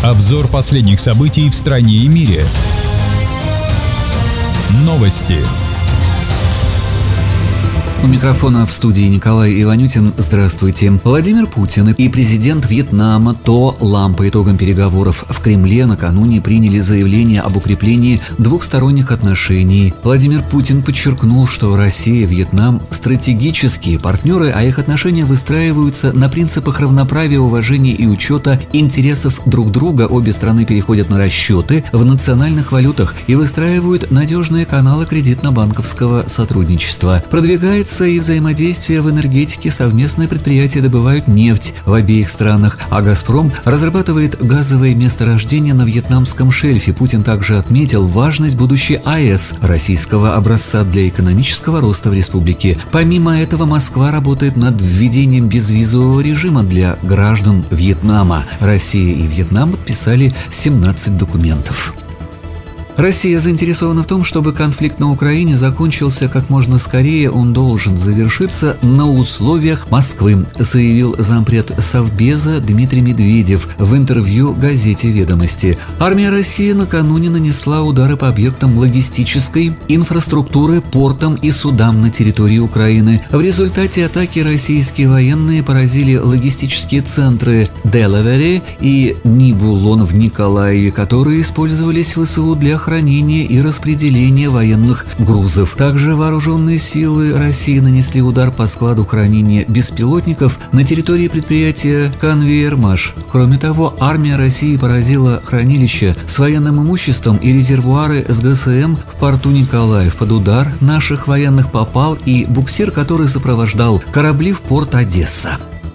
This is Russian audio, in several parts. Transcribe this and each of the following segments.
Обзор последних событий в стране и мире. Новости. У микрофона в студии Николай Иванютин. Здравствуйте. Владимир Путин и президент Вьетнама То Лам по итогам переговоров в Кремле накануне приняли заявление об укреплении двухсторонних отношений. Владимир Путин подчеркнул, что Россия и Вьетнам – стратегические партнеры, а их отношения выстраиваются на принципах равноправия, уважения и учета интересов друг друга. Обе страны переходят на расчеты в национальных валютах и выстраивают надежные каналы кредитно-банковского сотрудничества. Продвигается и взаимодействие в энергетике, совместные предприятия добывают нефть в обеих странах, а «Газпром» разрабатывает газовые месторождения на вьетнамском шельфе. Путин также отметил важность будущей АЭС, российского образца для экономического роста в республике. Помимо этого, Москва работает над введением безвизового режима для граждан Вьетнама. Россия и Вьетнам подписали 17 документов. Россия заинтересована в том, чтобы конфликт на Украине закончился как можно скорее. Он должен завершиться на условиях Москвы, заявил зампред Совбеза Дмитрий Медведев в интервью газете «Ведомости». Армия России накануне нанесла удары по объектам логистической инфраструктуры, портам и судам на территории Украины. В результате атаки российские военные поразили логистические центры Делавере и Нибулон в Николаеве, которые использовались в ВСУ для хранения и распределения военных грузов. Также вооруженные силы России нанесли удар по складу хранения беспилотников на территории предприятия «Конвейермаш». Кроме того, армия России поразила хранилища с военным имуществом и резервуары с ГСМ в порту Николаев. Под удар наших военных попал и буксир, который сопровождал корабли в порт Одесса.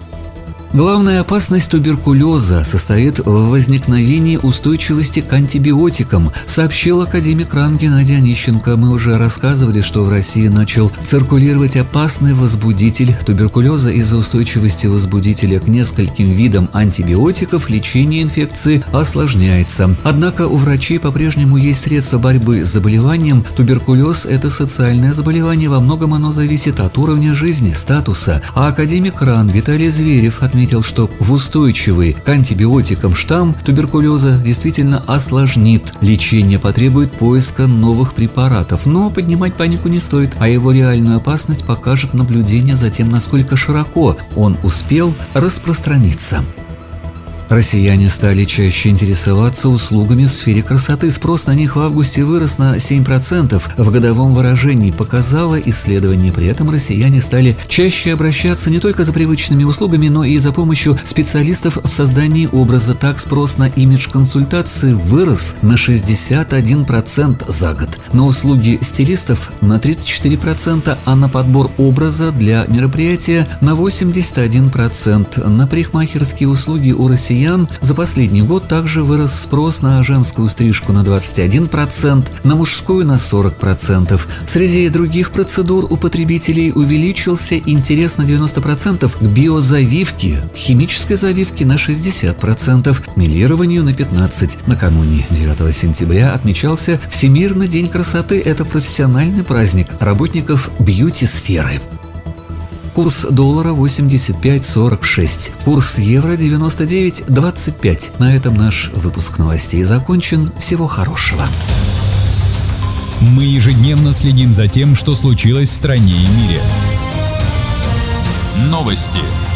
Главная опасность туберкулеза состоит в возникновении устойчивости к антибиотикам, сообщил академик РАН Геннадий Онищенко. Мы уже рассказывали, что в России начал циркулировать опасный возбудитель туберкулеза. Из-за устойчивости возбудителя к нескольким видам антибиотиков лечение инфекции осложняется. Однако у врачей по-прежнему есть средства борьбы с заболеванием. Туберкулез – это социальное заболевание, во многом оно зависит от уровня жизни, статуса. А академик РАН Виталий Зверев отметил, что в устойчивый к антибиотикам штамм туберкулеза действительно осложнит лечение, потребует поиска новых препаратов. Но поднимать панику не стоит, а его реальную опасность покажет наблюдение за тем, насколько широко он успел распространиться. Россияне стали чаще интересоваться услугами в сфере красоты. Спрос на них в августе вырос на 7% в годовом выражении, показало исследование. При этом россияне стали чаще обращаться не только за привычными услугами, но и за помощью специалистов в создании образа. Так, спрос на имидж-консультации вырос на 61% за год, на услуги стилистов на 34%, а на подбор образа для мероприятия на 81%. На парикмахерские услуги у россиян за последний год также вырос спрос на женскую стрижку на 21%, на мужскую на 40%. Среди других процедур у потребителей увеличился интерес на 90% к биозавивке, к химической завивке на 60%, к мелированию на 15%. Накануне 9 сентября отмечался Всемирный день красоты. Это профессиональный праздник работников бьюти-сферы. Курс доллара 85.46, курс евро 99.25. На этом наш выпуск новостей закончен. Всего хорошего. Мы ежедневно следим за тем, что случилось в стране и мире. Новости.